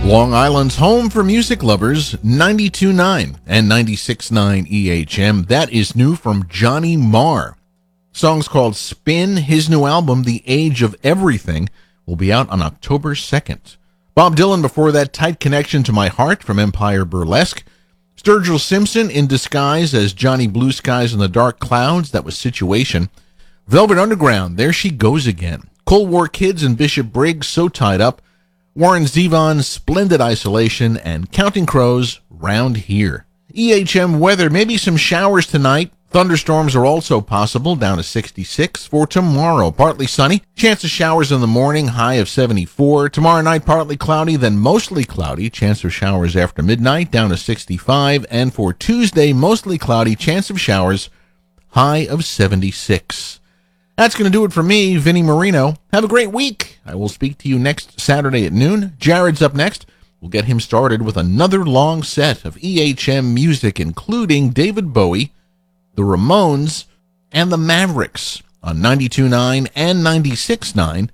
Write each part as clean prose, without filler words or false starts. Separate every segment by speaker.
Speaker 1: Long Island's home for music lovers, 92.9 and 96.9 EHM. That is new from Johnny Marr. Song's called Spin. His new album, The Age of Everything, will be out on October 2nd. Bob Dylan before that, Tight Connection to My Heart from Empire Burlesque. Sturgill Simpson in disguise as Johnny Blue Skies in the Dark Clouds. That was Situation. Velvet Underground, There She Goes Again. Cold War Kids and Bishop Briggs, So Tied Up. Warren Zevon, Splendid Isolation, and Counting Crows, Round Here. EHM weather, maybe some showers tonight. Thunderstorms are also possible, down to 66. For tomorrow, partly sunny. Chance of showers in the morning, high of 74. Tomorrow night, partly cloudy, then mostly cloudy. Chance of showers after midnight, down to 65. And for Tuesday, mostly cloudy, chance of showers, high of 76. That's going to do it for me, Vinnie Marino. Have a great week. I will speak to you next Saturday at noon. Jared's up next. We'll get him started with another long set of EHM music, including David Bowie, the Ramones, and the Mavericks on 92.9 and 96.9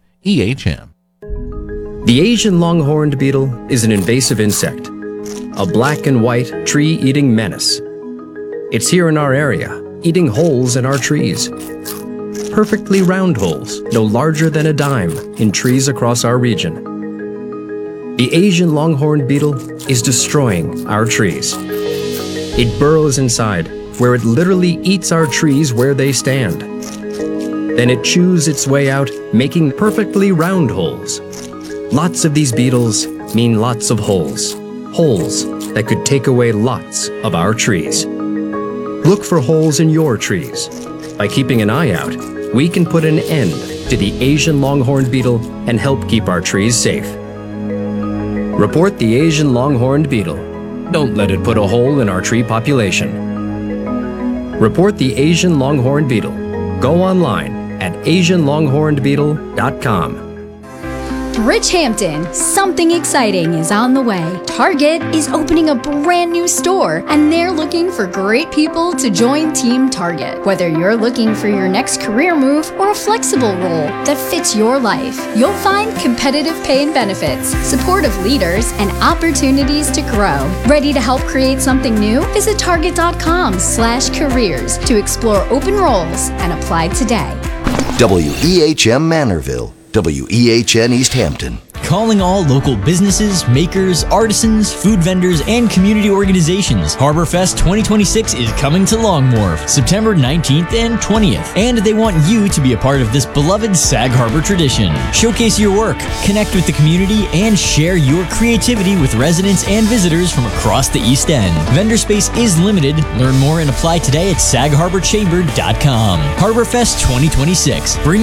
Speaker 1: EHM.
Speaker 2: The Asian longhorned beetle is an invasive insect, a black and white tree-eating menace. It's here in our area, eating holes in our trees. Perfectly round holes, no larger than a dime, in trees across our region. The Asian longhorned beetle is destroying our trees. It burrows inside, where it literally eats our trees where they stand. Then it chews its way out, making perfectly round holes. Lots of these beetles mean lots of holes. Holes that could take away lots of our trees. Look for holes in your trees. By keeping an eye out, we can put an end to the Asian longhorned beetle and help keep our trees safe. Report the Asian longhorned beetle. Don't let it put a hole in our tree population. Report the Asian longhorned beetle. Go online at asianlonghornedbeetle.com.
Speaker 3: Bridgehampton, something exciting is on the way. Target is opening a brand new store, and they're looking for great people to join Team Target. Whether you're looking for your next career move or a flexible role that fits your life, you'll find competitive pay and benefits, supportive leaders, and opportunities to grow. Ready to help create something new? Visit target.com/careers to explore open roles and apply today.
Speaker 4: WEHM Manorville. WEHN East Hampton.
Speaker 5: Calling all local businesses, makers, artisans, food vendors, and community organizations. HarborFest 2026 is coming to Longmorph, September 19th and 20th, and they want you to be a part of this beloved Sag Harbor tradition. Showcase your work, connect with the community, and share your creativity with residents and visitors from across the East End. Vendor space is limited. Learn more and apply today at sagharborchamber.com. HarborFest 2026. Bring